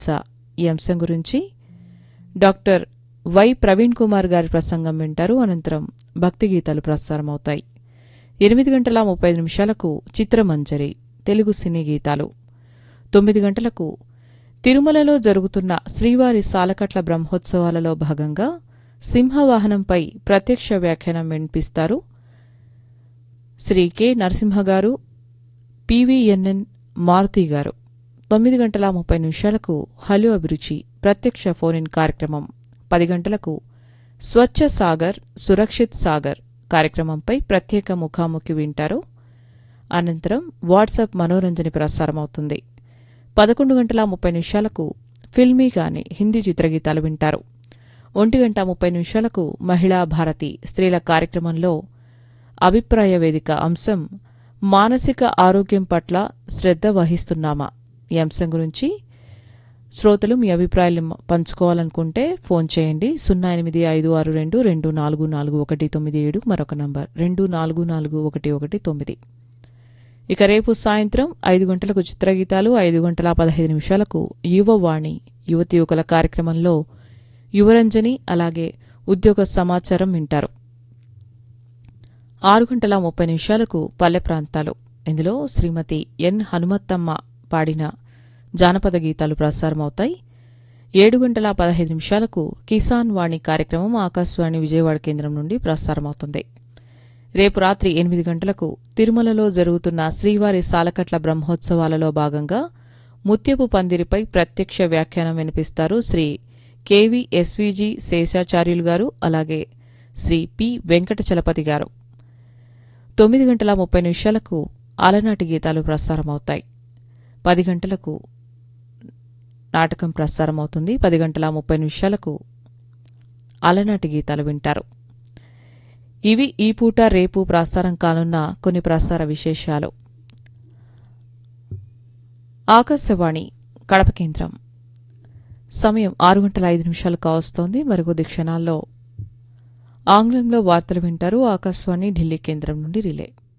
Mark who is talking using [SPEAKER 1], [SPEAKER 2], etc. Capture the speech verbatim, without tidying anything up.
[SPEAKER 1] స- ఈ అంశం గురించి డాక్టర్ వై ప్రవీణ్ కుమార్ గారి ప్రసంగం వింటారు. అనంతరం భక్తి గీతాలు ప్రసారమవుతాయి. ఎనిమిది గంటల ముప్పై ఐదు నిమిషాలకు చిత్రమంజరి తెలుగు సినీ గీతాలు. తొమ్మిది గంటలకు తిరుమలలో జరుగుతున్న శ్రీవారి సాలకట్ల బ్రహ్మోత్సవాలలో భాగంగా సింహవాహనంపై ప్రత్యక్ష వ్యాఖ్యానం వినిపిస్తారు శ్రీ కె నరసింహగారు, పివిఎన్ఎన్ మారుతి గారు. తొమ్మిది గంటల ముప్పై నిమిషాలకు హలో అభిరుచి ప్రత్యక్ష ఫోన్ ఇన్ కార్యక్రమం. పది గంటలకు స్వచ్ఛ సాగర్ సురక్షిత్ సాగర్ కార్యక్రమంపై ప్రత్యేక ముఖాముఖి వింటారు. అనంతరం వాట్సాప్ మనోరంజని ప్రసారమవుతుంది. పదకొండు గంటల ముప్పై నిమిషాలకు ఫిల్మీ గాని హిందీ చిత్రగీతాలు వింటారు. ఒంటి గంట ముప్పై నిమిషాలకు మహిళా భారతి స్త్రీల కార్యక్రమంలో అభిప్రాయ వేదిక అంశం మానసిక ఆరోగ్యం పట్ల శ్రద్ధ వహిస్తున్నామా? ఈ అంశం గురించి శ్రోతలు మీ అభిప్రాయాలు పంచుకోవాలనుకుంటే ఫోన్ చేయండి. సున్నా ఎనిమిది ఐదు ఆరు రెండు రెండు నాలుగు నాలుగు ఒకటి తొమ్మిది ఏడు మరొక నంబర్ రెండు నాలుగు నాలుగు ఒకటి ఒకటి తొమ్మిది. ఇక రేపు సాయంత్రం ఐదు గంటలకు చిత్రగీతాలు, ఐదు గంటల పదహైదు నిమిషాలకు యువవాణి యువతి యువకుల కార్యక్రమంలో యువరంజని అలాగే ఉద్యోగ సమాచారం వింటారు. ఆరు గంటల ముప్పై నిమిషాలకు పల్లె ప్రాంతాలు. ఇందులో శ్రీమతి ఎన్ హనుమత్తమ్మ పాడిన జానపద గీతాలు ప్రసారమవుతాయి. ఏడు గంటల పదహైదు నిమిషాలకు కిసాన్ వాణి కార్యక్రమం ఆకాశవాణి విజయవాడ కేంద్రం నుండి ప్రసారమవుతుంది. రేపు రాత్రి ఎనిమిది గంటలకు తిరుమలలో జరుగుతున్న శ్రీవారి సాలకట్ల బ్రహ్మోత్సవాలలో భాగంగా ముత్యపు పందిరిపై ప్రత్యక్ష వ్యాఖ్యానం వినిపిస్తారు శ్రీ కెవి ఎస్విజి శేషాచార్యులు గారు, అలాగే శ్రీ పి వెంకటచలపతి గారు. తొమ్మిది గంటల ముప్పై నిమిషాలకు అలనాటి గీతాలు ప్రసారమవుతాయి. పది గంటలకు నాటకం ప్రసారమవుతుంది. పది గంటల ముప్పై నిమిషాలకు అలనాటి గీతాలు వింటారు. ఇవి ఈ పూట రేపు ప్రసారం కానున్న కొన్ని ప్రసార విశేషాలు. ఆకాశవాణి కడప కేంద్రం. సమయం ఆరు గంటల ఐదు నిమిషాలు కావస్తోంది. మరికొద్ది క్షణాల్లో ఆంగ్లంలో వార్తలు వింటారు. ఆకాశవాణి ఢిల్లీ కేంద్రం నుండి రిలే.